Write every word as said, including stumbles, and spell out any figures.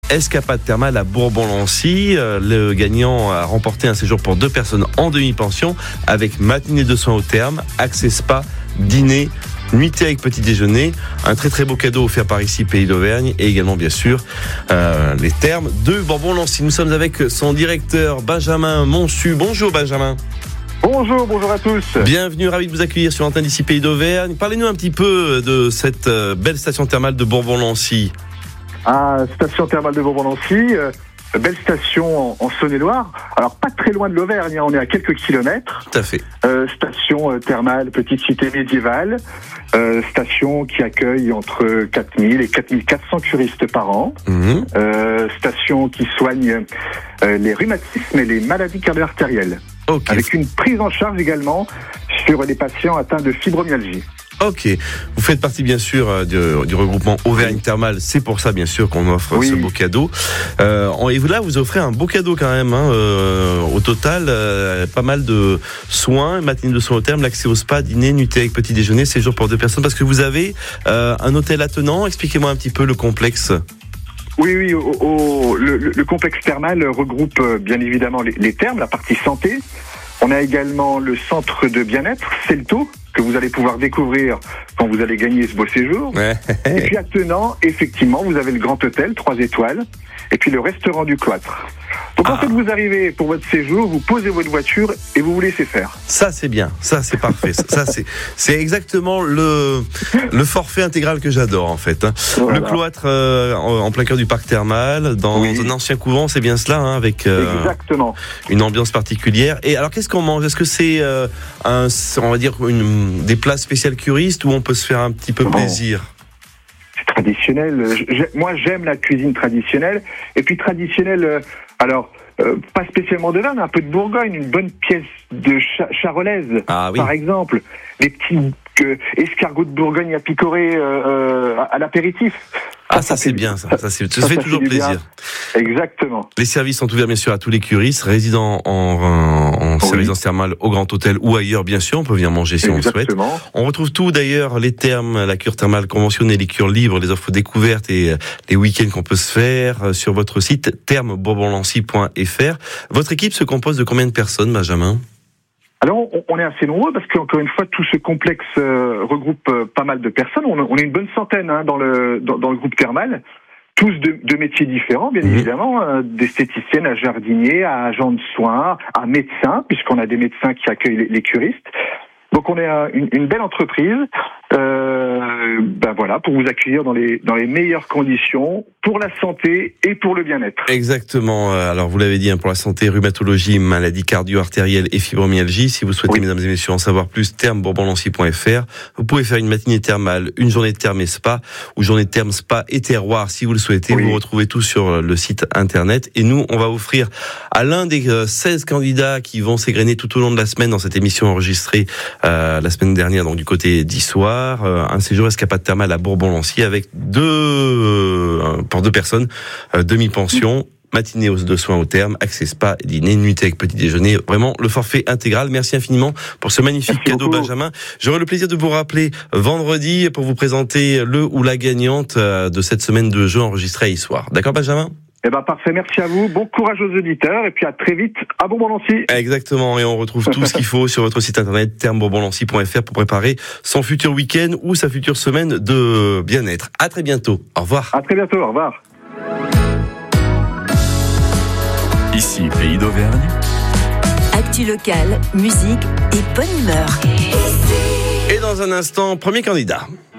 escapade thermale à Bourbon-Lancy. Le gagnant a remporté un séjour pour deux personnes en demi-pension avec matinée de soins au terme, accès spa, dîner, nuitée avec petit déjeuner, un très très beau cadeau offert par ici Pays d'Auvergne et également bien sûr euh, les thermes de Bourbon-Lancy. Nous sommes avec son directeur Benjamin Monsu. Bonjour Benjamin. Bonjour, bonjour à tous. Bienvenue, ravi de vous accueillir sur l'antenne d'ici Pays d'Auvergne. Parlez-nous un petit peu de cette belle station thermale de Bourbon-Lancy. Ah, station thermale de Bourbon-Lancy, euh, belle station en, en Saône-et-Loire. Alors pas très loin de l'Auvergne, hein, on est à quelques kilomètres. Tout à fait. Euh, station euh, thermale, petite cité médiévale. Euh, station qui accueille entre quatre mille et quatre mille quatre cents curistes par an. Mmh. Euh, station qui soigne euh, les rhumatismes et les maladies cardio-artérielles. Okay. Avec une prise en charge également sur les patients atteints de fibromyalgie. Ok, vous faites partie bien sûr du, du regroupement Auvergne Thermale, c'est pour ça bien sûr qu'on offre oui. ce beau cadeau. Euh, et vous là, vous offrez un beau cadeau quand même, hein, euh, au total, euh, pas mal de soins, matinée de soins au terme, l'accès au spa, dîner, nuitée avec petit déjeuner, séjour pour deux personnes, parce que vous avez euh, un hôtel attenant. Expliquez-moi un petit peu le complexe. Oui, oui, au, au, le, le complexe thermal regroupe bien évidemment les, les thermes, la partie santé. On a également le centre de bien-être, Celto, que vous allez pouvoir découvrir quand vous allez gagner ce beau séjour. Ouais. Et puis attenant, effectivement, vous avez le grand hôtel, trois étoiles, et puis le restaurant du Cloître. Donc ah. en fait, vous arrivez pour votre séjour, vous posez votre voiture et vous vous laissez faire. Ça, c'est bien. Ça, c'est parfait. ça, c'est, c'est exactement le, le forfait intégral que j'adore, en fait. Hein. Voilà. Le Cloître euh, en plein cœur du parc thermal, dans oui. un ancien couvent, c'est bien cela, hein, avec euh, exactement. une ambiance particulière. Et alors, qu'est-ce qu'on mange ? Est-ce que c'est, euh, un, on va dire, une, des plats spéciaux curistes où on peut se faire un petit peu bon. plaisir ? Traditionnel. J'ai, moi, j'aime la cuisine traditionnelle. Et puis traditionnelle, euh, alors, euh, pas spécialement de vin, mais un peu de Bourgogne, une bonne pièce de cha- charolaise, ah, oui. par exemple. Les petits euh, escargots de Bourgogne à picorer euh, euh, à, à l'apéritif. Ah, ça, ça c'est bien, ça. Ça, ça, c'est, ça, ça fait ça toujours fait plaisir. Bien. Exactement. Les services sont ouverts, bien sûr, à tous les curistes, résidant en, en, en oui. service thermal au Grand Hôtel ou ailleurs, bien sûr. On peut venir manger si Exactement. on le souhaite. On retrouve tout, d'ailleurs, les thermes, la cure thermale conventionnée, les cures libres, les offres découvertes et les week-ends qu'on peut se faire sur votre site thermes bourbon lancy point f r. Votre équipe se compose de combien de personnes, Benjamin ? Alors, on est assez nombreux parce qu'encore une fois, tout ce complexe euh, regroupe euh, pas mal de personnes. On, on est une bonne centaine hein, dans le dans, dans le groupe thermal, tous de, de métiers différents, bien mmh. évidemment, euh, d'esthéticiennes à jardiniers, à agents de soins, à médecins, puisqu'on a des médecins qui accueillent les, les curistes. Donc, on est une, une belle entreprise. Euh, ben voilà, pour vous accueillir dans les dans les meilleures conditions pour la santé et pour le bien-être. Exactement. Alors vous l'avez dit, hein, pour la santé, rhumatologie, maladies cardio-artérielles et fibromyalgie. Si vous souhaitez, oui. mesdames et messieurs, en savoir plus, thermes bourbon lancy point f r. Vous pouvez faire une matinée thermale, une journée de thermes et spa, ou journée de thermes spa et terroir, si vous le souhaitez. Oui. Vous retrouvez tout sur le site internet. Et nous, on va offrir à l'un des seize candidats qui vont s'égrener tout au long de la semaine dans cette émission enregistrée euh, la semaine dernière, donc du côté d'Issoire, un séjour escapade thermale à Bourbon-Lancy avec deux, euh, pour deux personnes, euh, demi-pension, matinée de soins au terme, accès spa, dîner, nuitée avec petit déjeuner. Vraiment, le forfait intégral. Merci infiniment pour ce magnifique Merci cadeau, beaucoup. Benjamin. J'aurai le plaisir de vous rappeler vendredi pour vous présenter le ou la gagnante de cette semaine de jeux enregistrée à Issoire. D'accord, Benjamin ? Eh ben parfait, merci à vous, bon courage aux auditeurs et puis à très vite à Bourbon-Lancy. Exactement, et on retrouve tout ce qu'il faut sur votre site internet thermes bourbon lancy point f r pour préparer son futur week-end ou sa future semaine de bien-être. À très bientôt, au revoir. À très bientôt, au revoir. Ici Pays d'Auvergne. Actu locale, musique et bonne humeur. Et dans un instant, premier candidat.